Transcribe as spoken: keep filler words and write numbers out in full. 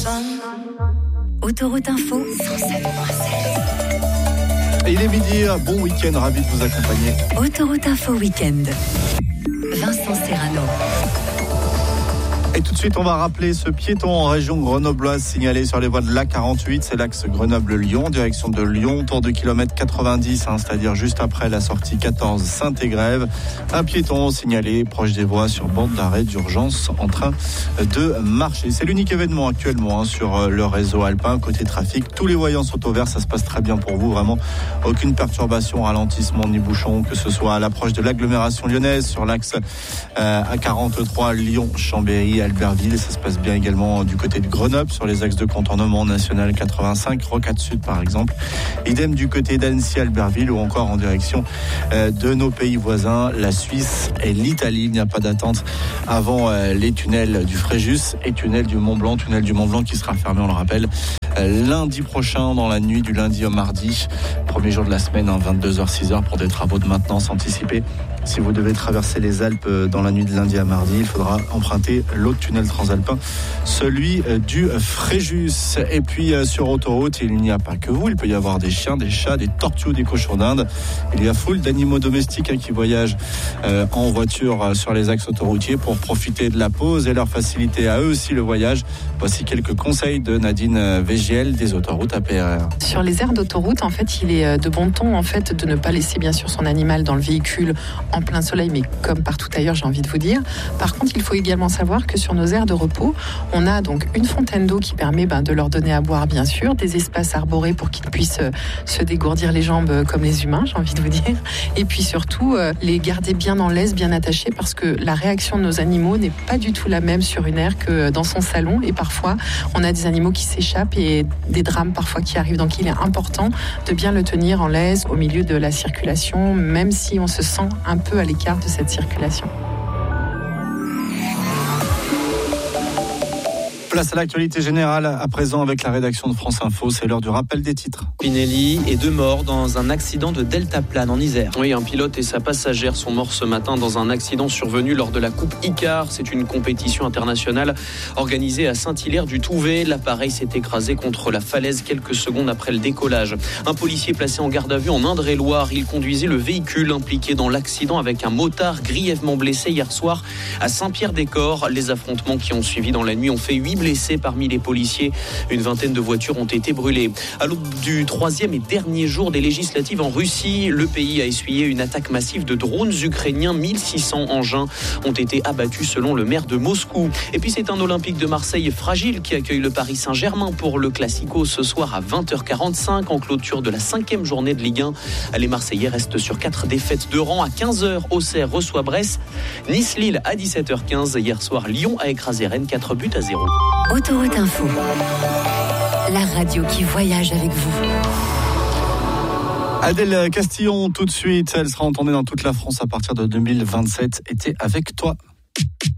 Autoroute Info cent sept virgule sept. Et il est midi, bon week-end, ravi de vous accompagner. Autoroute Info Week-end. Vincent Serrano. Et tout de suite, on va rappeler ce piéton en région grenobloise signalé sur les voies de l'A quarante-huit. C'est l'axe Grenoble-Lyon, direction de Lyon, tour de kilomètre quatre-vingt-dix, hein, c'est-à-dire juste après la sortie quatorze Saint-Égrève. Un piéton signalé proche des voies sur bande d'arrêt d'urgence en train de marcher. C'est l'unique événement actuellement hein, sur le réseau alpin. Côté trafic, tous les voyants sont au vert, ça se passe très bien pour vous. Vraiment, aucune perturbation, ralentissement ni bouchon, que ce soit à l'approche de l'agglomération lyonnaise, sur l'axe euh, A quarante-trois Lyon-Chambéry, Albertville. Ça se passe bien également du côté de Grenoble sur les axes de contournement national quatre-vingt-cinq, Rocade Sud par exemple. Idem du côté d'Annecy, Albertville ou encore en direction de nos pays voisins, la Suisse et l'Italie. Il n'y a pas d'attente avant les tunnels du Fréjus et tunnel du Mont-Blanc, tunnel du Mont-Blanc qui sera fermé, on le rappelle, lundi prochain, dans la nuit du lundi au mardi, premier jour de la semaine, hein, vingt-deux heures six heures pour des travaux de maintenance anticipés. Si vous devez traverser les Alpes dans la nuit de lundi à mardi, il faudra emprunter l'autre tunnel transalpin, celui du Fréjus. Et puis sur autoroute, il n'y a pas que vous, il peut y avoir des chiens, des chats, des tortues, des cochons d'Inde. Il y a foule d'animaux domestiques hein, qui voyagent euh, en voiture sur les axes autoroutiers pour profiter de la pause et leur faciliter à eux aussi le voyage. Voici quelques conseils de Nadine Végiel des autoroutes A P R R. Sur les aires d'autoroute, en fait, il est de bon ton en fait, de ne pas laisser bien sûr son animal dans le véhicule en plein soleil, mais comme partout ailleurs, j'ai envie de vous dire. Par contre, il faut également savoir que sur nos aires de repos, on a donc une fontaine d'eau qui permet ben, de leur donner à boire, bien sûr, des espaces arborés pour qu'ils puissent euh, se dégourdir les jambes comme les humains, j'ai envie de vous dire. Et puis surtout, euh, les garder bien en laisse, bien attachés, parce que la réaction de nos animaux n'est pas du tout la même sur une aire que dans son salon. Et parfois, on a des animaux qui s'échappent et des drames parfois qui arrivent. Donc, il est important de bien le tenir en laisse au milieu de la circulation, même si on se sent un peu à l'écart de cette circulation. Place à l'actualité générale à présent avec la rédaction de France Info. C'est l'heure du rappel des titres. Pinelli et deux morts dans un accident de deltaplane en Isère. Oui, un pilote et sa passagère sont morts ce matin dans un accident survenu lors de la Coupe Icar. C'est une compétition internationale organisée à Saint-Hilaire-du-Touvet. L'appareil s'est écrasé contre la falaise quelques secondes après le décollage. Un policier placé en garde à vue en Indre-et-Loire. Il conduisait le véhicule impliqué dans l'accident avec un motard grièvement blessé hier soir à Saint-Pierre-des-Corps. Les affrontements qui ont suivi dans la nuit ont fait huit blessés parmi les policiers. Une vingtaine de voitures ont été brûlées. À l'aube du troisième et dernier jour des législatives en Russie, le pays a essuyé une attaque massive de drones ukrainiens. mille six cents engins ont été abattus selon le maire de Moscou. Et puis c'est un Olympique de Marseille fragile qui accueille le Paris Saint-Germain pour le Classico ce soir à vingt heures quarante-cinq en clôture de la cinquième journée de Ligue un. Les Marseillais restent sur quatre défaites de rang. À quinze heures, Auxerre reçoit Brest. Nice-Lille à dix-sept heures quinze. Hier soir, Lyon a écrasé Rennes quatre buts à zéro. Autoroute Info, la radio qui voyage avec vous. Adèle Castillon, tout de suite, elle sera entendue dans toute la France à partir de deux mille vingt-sept. Été avec toi.